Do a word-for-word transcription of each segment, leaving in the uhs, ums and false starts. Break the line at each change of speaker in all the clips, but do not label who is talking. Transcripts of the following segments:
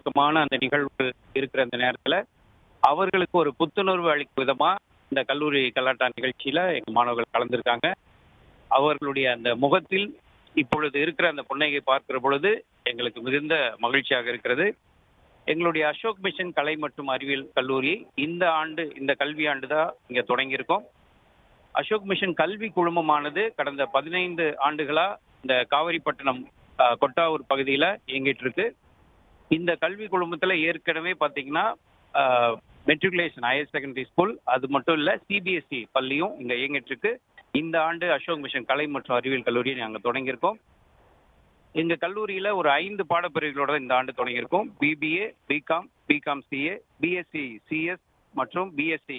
நெருக்கமான அந்த நிகழ்வு இருக்கிற அந்த நேரத்தில் அவர்களுக்கு ஒரு புத்துணர்வு அளிக்கும் விதமா இந்த கல்லூரி கலாட்டா நிகழ்ச்சியில எங்க மாணவர்கள் கலந்திருக்காங்க. அவர்களுடைய அந்த முகத்தில் இப்பொழுது இருக்கிற அந்த புன்னகை பார்க்கிற பொழுது எங்களுக்கு மிகுந்த மகிழ்ச்சியாக இருக்கிறது. எங்களுடைய அசோக் மிஷன் கலை மற்றும் அறிவியல் கல்லூரி இந்த ஆண்டு இந்த கல்வி ஆண்டு தான் இங்க தொடங்கியிருக்கோம். அசோக் மிஷன் கல்வி குழுமமானது கடந்த பதினைந்து ஆண்டுகளா இந்த காவிரிப்பட்டினம் அஹ், கொட்டாவூர் பகுதியில் இயங்கிட்டு இருக்கு. இந்த கல்வி குழுமத்தில் ஏற்கனவே பார்த்தீங்கன்னா மெட்ரிகுலேஷன் ஹையர் செகண்டரி ஸ்கூல், அது மட்டும் இல்லை சிபிஎஸ்இ பள்ளியும் இங்கே இயங்கிட்டு இருக்கு. இந்த ஆண்டு அசோக் மிஷன் கலை மற்றும் அறிவியல் கல்லூரியை நாங்கள் தொடங்கியிருக்கோம். எங்கள் கல்லூரியில் ஒரு ஐந்து பாடப்பிரிவுகளோட இந்த ஆண்டு தொடங்கியிருக்கோம். BBA, BCom, BCom CA, BSc CS மற்றும் BSc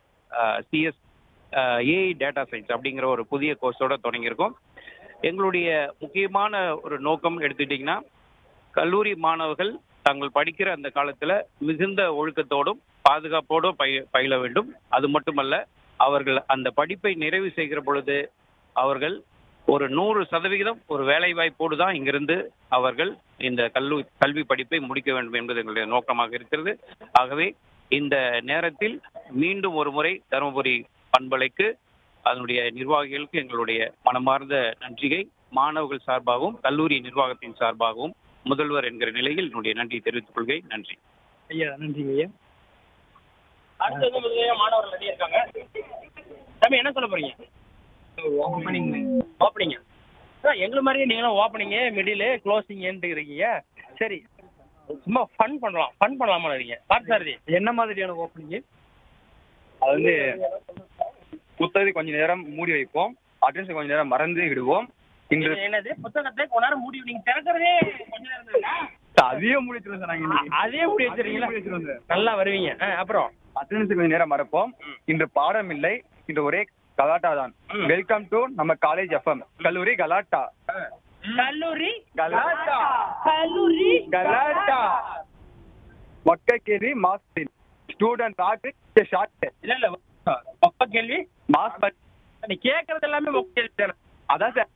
CS AI data science அப்படிங்கிற ஒரு புதிய கோர்ஸோட தொடங்கியிருக்கோம். எங்களுடைய முக்கியமான ஒரு நோக்கம் எடுத்துக்கிட்டிங்கன்னா, கல்லூரி மாணவர்கள் தாங்கள் படிக்கிற அந்த காலத்தில் மிகுந்த ஒழுக்கத்தோடும் பாதுகாப்போடும் பய பயில வேண்டும். அது மட்டுமல்ல, அவர்கள் அந்த படிப்பை நிறைவு செய்கிற பொழுது அவர்கள் ஒரு நூறு சதவிகிதம் ஒரு வேலை வாய்ப்போடு தான் இங்கிருந்து அவர்கள் இந்த கல்லூ கல்வி படிப்பை முடிக்க வேண்டும் என்பது எங்களுடைய நோக்கமாக இருக்கிறது. ஆகவே இந்த நேரத்தில் மீண்டும் ஒரு முறை தருமபுரி பண்பலைக்கு, அதனுடைய நிர்வாகிகளுக்கு எங்களுடைய மனமார்ந்த நன்றியை மாணவர்கள் சார்பாகவும் கல்லூரி நிர்வாகத்தின் சார்பாகவும் முதல்வர் என்கிற நிலையில் என்னுடைய நன்றியை தெரிவித்துக் கொள்கிறேன். நன்றி
ஐயா. நன்றிங்க ஐயா.
அடுத்து வந்து முதல்ல மாணவர்கள் ரெடியா இருக்காங்க. தம்பி என்ன சொல்ல போறீங்க? ஓப்பனிங். ஓப்பனிங் எங்களை மாதிரியே நீங்களும் ஓப்பனிங்கு, மிடில், க்ளோசிங்ன்ட்டு இருக்கீங்க. சரி, சும்மா ஃபன் பண்ணலாம். ஃபன் பண்ணலாமா இருக்கீங்க? பார்த்து சாரதி,
என்ன மாதிரியான ஓப்பனிங்கு?
அது வந்து புத்தகத்தை கொஞ்ச நேரம் மூடி வைப்போம், அட்டென்ஷன் கொஞ்ச நேரம் மறந்து விடுவோம். இன்று
என்னது புத்தகத்தை கொஞ்ச நேரம் மூடி நீங்க திறக்கிறதே கொஞ்ச நேரம் தானா?
அதையே மூடி வச்சிருவோம் சார். நாங்க
அதே மூடி வச்சிருக்கீங்களா? நல்லா வருவீங்க. ஆ, அப்புறம்
அட்டென்ஷன் கொஞ்ச நேரம் மறப்போம். இன்று பாடம் இல்லை, இன்று ஒரே கலாட்டா தான். வெல்கம் டு நம்ம காலேஜ் எஃப்எம் கல்லூரி கலாட்டா.
கல்லூரி
கலாட்டா
கல்லூரி
கலாட்டா மொக்க கேள்வி மாஸ் ஸ்டூடெண்ட் ஆட்டு ஷார்ட்.
இல்ல இல்ல மொக்க கேள்வி
மாஸ்.
நீ கேட்கறது எல்லாமே மொக்க கேள்வி தானே?
அதான் சார்,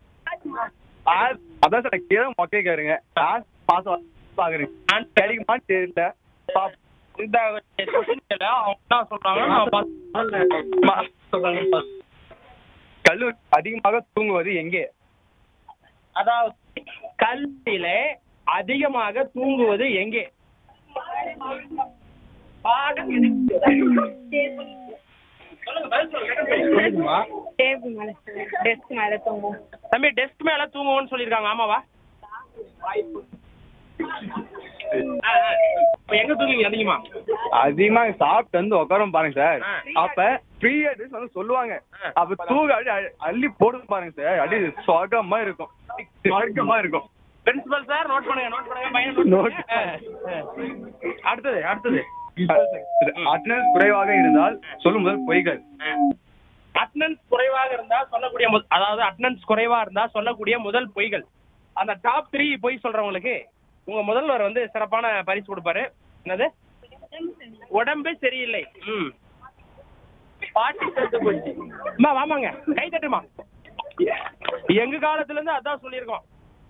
அதான் சார் கேள்வி மொக்கை கேருங்க. பாஸ் பாக்குறீங்க கிடைக்குமான்னு தெரியல.
இந்த கொஸ்டின் கேள அவங்க என்ன சொல்றாங்க நான் பாஸ்.
கல்லூரி அதிகமாக தூங்குவது எங்கே?
அதாவது கல்வியில அதிகமாக தூங்குவது எங்கே? பாடம் சொல்லுங்க, பதில் சொல்லுங்க.
டேபிள் மேல, டெஸ்க் மேல தூங்கும்.
தம்பி டெஸ்க் மேல தூங்குவோம்னு சொல்லிருக்காங்க, ஆமாவா? ஆ, ஆ. இப்ப எங்க தூங்குவீங்க அதிகமா?
அதிகமா சாப்பிட்டு வந்து உட்காரும் பாருங்க சார். அப்ப பீரியட்ஸ் வந்து சொல்லுவாங்க, அப்ப தூங்க அடி அள்ளி போடுது பாருங்க சார். அடி சொர்க்கமா இருக்கும், சொர்க்கமா இருக்கும்.
பிரின்சிபல் சார் நோட் பண்ணுங்க, நோட் பண்ணுங்க, பையன் நோட் பண்ணுங்க. ஆ, ஆ. அடுத்தது அடுத்தது
அட்டெண்டன்ஸ் குறைவாக இருந்தால் சொல்லும் முதல் பொய்கள்.
அட்டெண்டன்ஸ் குறைவாக இருந்தா சொல்லக்கூடிய மு- அதாவது அட்டெண்டன்ஸ் குறைவா இருந்தா சொல்லக்கூடிய முதல் பொய்கள். அந்த டாப் த்ரீ பொய் சொல்றவங்களுக்கு உங்க முதல்வர் வந்து சிறப்பான பரிசு கொடுப்பாரு. என்னது? உடம்பு சரியில்லை. ம். பாட்டி செத்து போச்சு. அம்மா வாமாங்க, கை தட்டுமா. எங்க காலத்துல இருந்து அதான் சொல்லியிருக்கோம்.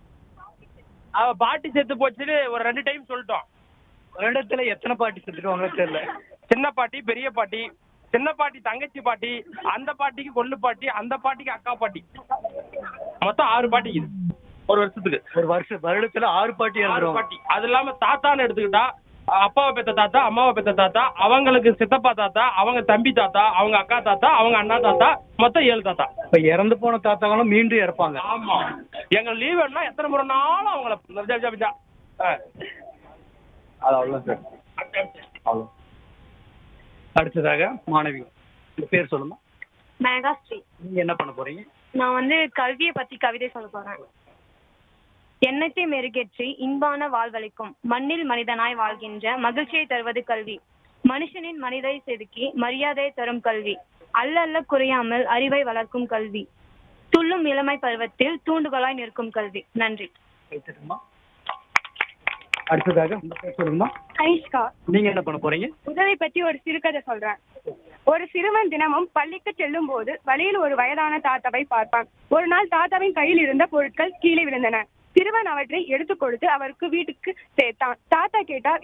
அவ பாட்டி செத்து போச்சுன்னு ஒரு ரெண்டு டைம் சொல்லிட்டோம்.
வருடத்துல எத்தனை பாட்டி செத்துருவாங்க தெரியல.
சின்ன பாட்டி, பெரிய பாட்டி, சின்ன பாட்டி தங்கச்சி பாட்டி, அந்த பாட்டிக்கு கொள்ளு பாட்டி, அந்த பாட்டிக்கு அக்கா பாட்டி, மொத்தம் ஆறு பாட்டிக்கு இது ஒரு வருஷத்துக்கு.
ஒரு வருஷம் வருடத்துல ஆறு பாட்டி
ஆறு
எழுதுறோம்.
பாட்டி. அது இல்லாம தாத்தான்னு எடுத்துக்கிட்டா அப்பாவை பெத்த தாத்தா, அம்மாவை பெத்த தாத்தா, அவங்களுக்கு சித்தப்பா தாத்தா, அவங்க தம்பி தாத்தா, அவங்க அக்கா தாத்தா, அவங்க அண்ணா தாத்தா, மொத்தம் ஏழு தாத்தா.
இப்ப இறந்து போன தாத்தாங்களும் மீண்டும் இறப்பாங்க.
ஆமா, எங்க லீவ் வேணும்னா எத்தனை முறை நாளும் அவங்கள ஜா- ஜா- ஜா. ஆ.
அது அவ்வளவுதான் சார். அவ்வளவு.
அடுத்ததாக மாணவி, உங்க பேர் சொல்லுமா.
மேகாஸ்ரீ.
நீங்க என்ன பண்ண போறீங்க?
நான் வந்து கல்வியை பத்தி கவிதை சொல்ல போறேன். எண்ணத்தை மெருகேற்றி இன்பான வாழ்வளிக்கும் மண்ணில் மனிதனாய் வாழ்கின்ற மகிழ்ச்சியை தருவது கல்வி. மனுஷனின் மனிதை செதுக்கி மரியாதை தரும் கல்வி. அல்ல அல்ல குறையாமல் அறிவை வளர்க்கும் கல்வி. துள்ளும் இளமை பருவத்தில் தூண்டுகோலாய் நிற்கும் கல்வி. நன்றி.
வைத்திருக்குமா. அடுத்ததாக உங்க பேர் சொல்லுமா.
கனிஷ்கா.
நீங்க என்ன பண்ண போறீங்க?
உதவி பற்றி ஒரு சிறுகதை சொல்றேன். ஒரு சிறுவன் தினமும் பள்ளிக்கு செல்லும் போது வழியில் ஒரு வயதான தாத்தாவை பார்ப்பான். ஒரு நாள் தாத்தாவின் கையில் இருந்த பொருட்கள் கீழே விழுந்தன. சிறுவன் அவற்றை எடுத்துக் கொடுத்து அவருக்கு வீட்டுக்கு சேர்த்தான். தாத்தா கேட்டார்,